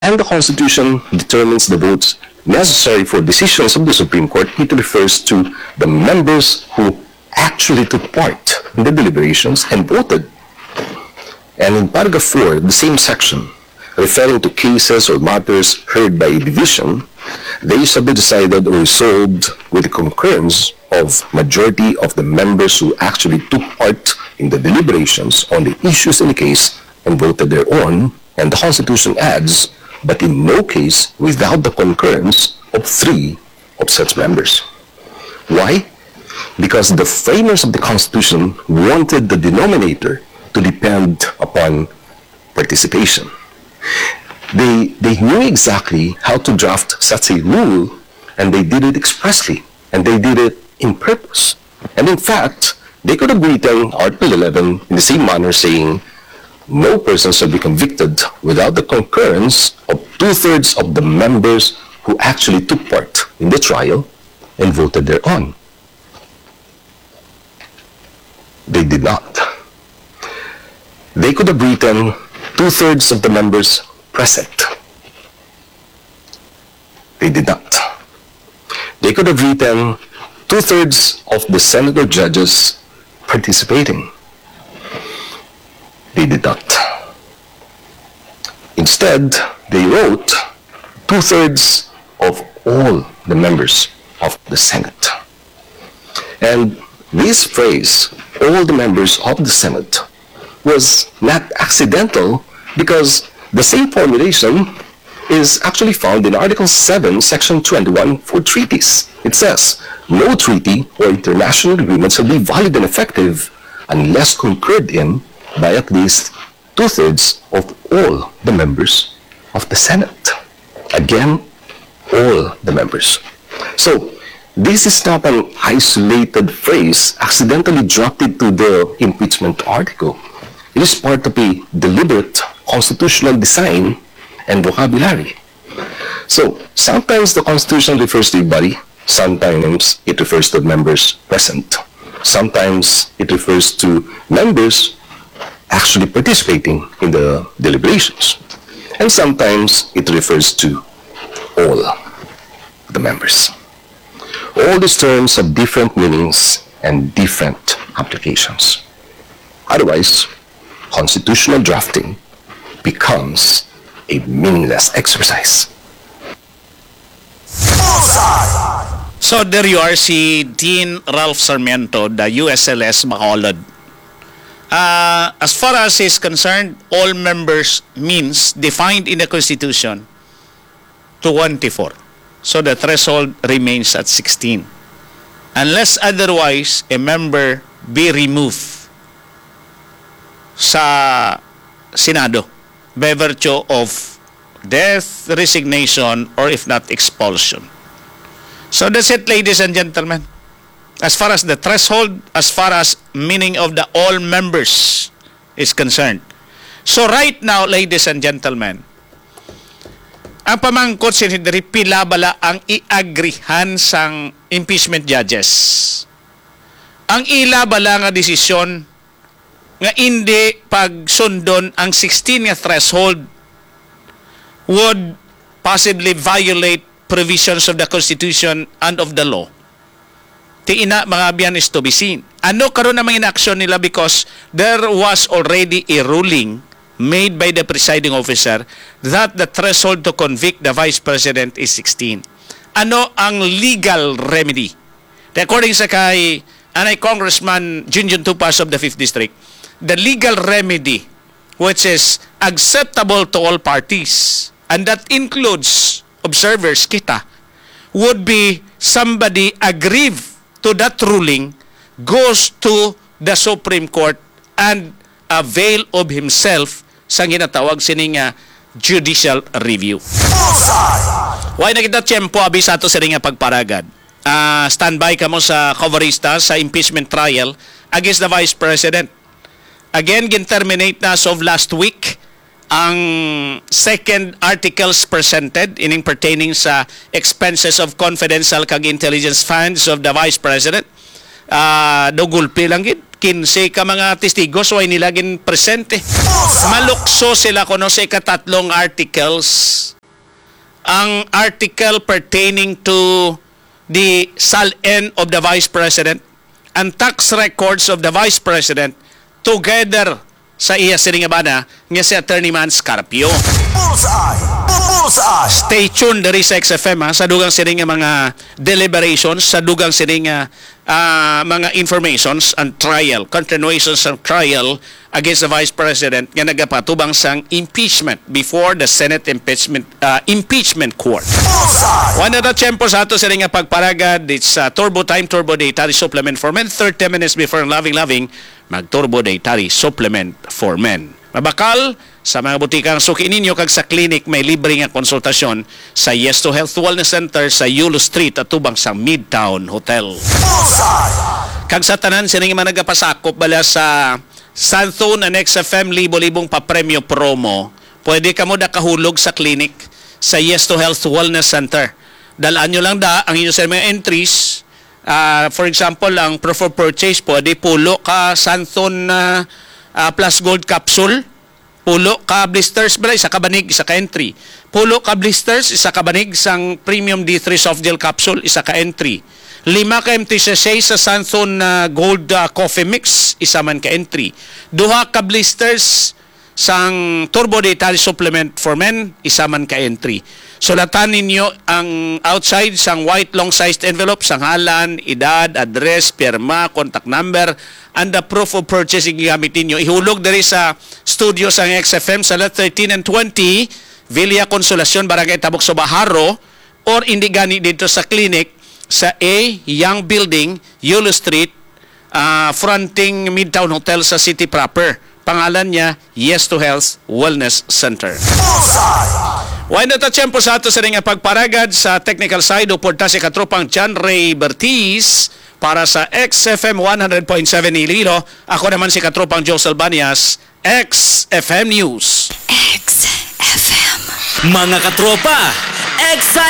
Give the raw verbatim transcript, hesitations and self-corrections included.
and the Constitution determines the votes necessary for decisions of the Supreme Court, it refers to the members who actually took part in the deliberations and voted. And in paragraph four, the same section, referring to cases or matters heard by a division, they shall be decided or resolved with the concurrence of majority of the members who actually took part in the deliberations on the issues in the case and voted thereon, and the Constitution adds, but in no case without the concurrence of three of such members. Why? Because the framers of the Constitution wanted the denominator to depend upon participation. They, they knew exactly how to draft such a rule, and they did it expressly, and they did it in purpose. And in fact, they could have written Article eleven in the same manner, saying, no person shall be convicted without the concurrence of two-thirds of the members who actually took part in the trial and voted thereon. They did not. They could have written two-thirds of the members present. They did not. They could have written two-thirds of the Senate or judges participating. They did not. Instead, they wrote two-thirds of all the members of the Senate. And this phrase, all the members of the Senate, was not accidental, because the same formulation is actually found in Article seven, Section twenty-one for treaties. It says, no treaty or international agreement shall be valid and effective unless concurred in by at least two-thirds of all the members of the Senate. Again, all the members. So, this is not an isolated phrase accidentally dropped into the impeachment article. It is part of a deliberate constitutional design and vocabulary. So, sometimes the Constitution refers to a body, sometimes it refers to members present, sometimes it refers to members actually participating in the deliberations, and sometimes it refers to all the members. All these terms have different meanings and different applications. Otherwise, constitutional drafting becomes a meaningless exercise. So there you are, si Dean Ralph Sarmiento, the U S L S Bacolod. Uh, as far as is concerned, all members means defined in the Constitution twenty-four. So the threshold remains at sixteen. Unless otherwise, a member be removed sa Senado by virtue of death, resignation, or if not, expulsion. So that's it, ladies and gentlemen. As far as the threshold, as far as meaning of the all members is concerned. So right now, ladies and gentlemen, ang pamangkot sinidri pila bala ang iagrihan sang impeachment judges. Ang ila bala nga desisyon nga hindi pagsundon ang sixteen nga threshold would possibly violate provisions of the Constitution and of the law. Ti ina mga biyan is to be seen. Ano karon na mga inaksyon nila, because there was already a ruling made by the presiding officer that the threshold to convict the Vice President is sixteen. Ano ang legal remedy? According sa kay anay Congressman Junjun Tupas of the fifth District, the legal remedy which is acceptable to all parties, and that includes observers, kita, would be somebody aggrieved to that ruling, goes to the Supreme Court and avail of himself sa ginatawag sining nga judicial review. Why na kita tiyempo abi sa ato sining nga pagparagad. Uh, standby ka mo sa coverista sa impeachment trial against the Vice President. Again, gin-terminate na as of last week ang second articles presented ining pertaining sa expenses of confidential kag intelligence funds of the Vice President. ah dugulpi lang gid kinse ka mga testigos way nila gin presente. Malukso sila kuno sa ikatatlong articles. Ang article pertaining to the S A L N of the Vice President and tax records of the Vice President together sa iya siringabana nga si Attorney Mans Carpio. Bullseye! Bullseye! Stay tuned diri sa X F M ha, sa dugang sining nga mga deliberations, sa dugang sining nga ah, mga informations and trial, continuations of trial against the Vice President nga nagapatubang sang impeachment before the Senate impeachment ah, impeachment court. Bullseye! One na tiyempo sa ato sining nga pagparagad, it's uh, Turbo Time, Turbo Dietary Supplement for Men. thirty minutes before Loving Loving, mag-Turbo Dietary Supplement for Men. Mabakal sa mga butikang suki ninyo kag sa clinic may libre nga konsultasyon sa Yes to Health Wellness Center sa Yulo Street at tubang sa Midtown Hotel. Bullseye! Kag sa tanan sining nga nagapasakop bala sa Santhone and X F M libo-libong pa-premyo promo, pwede ka mo da kahulog sa clinic sa Yes to Health Wellness Center. Dalaan nyo lang da ang inyo sa mga entries. Ah, for example, ang proof of purchase, pwede pulo ka Santhone uh, uh, plus gold capsule, pulo ka blisters, bala, isa ka banig, isa ka entry. Pulo ka blisters, isa ka banig, isang premium D three soft gel capsule, isa ka entry. Lima ka empty sachet sa Santhone uh, gold uh, coffee mix, isa man ka entry. Duha ka blisters sang Turbo Dietary Supplement for Men, isa man ka entry. Sulatan ninyo ang outside sang white long-sized envelope sang halan, edad, address, pirma, contact number, and the proof of purchasing gamit ninyo. Ihulog diri sa studio sang X F M sa lot thirteen and twenty, Villa Consolacion, Barangay Tabok, Sobaharo, or hindi gani dito sa clinic sa A, Young Building, Yulo Street, uh, fronting Midtown Hotel sa city proper. Pangalan niya, Yes to Health Wellness Center. Bullseye! Why na tiyempo sa ato sa ring pagparagad sa technical side o porta si katropang John Ray Bertiz para sa X F M one hundred point seven Iloilo. Ako naman si katropang Joe Salbanias, X F M News. X F M. Mga katropa, excited!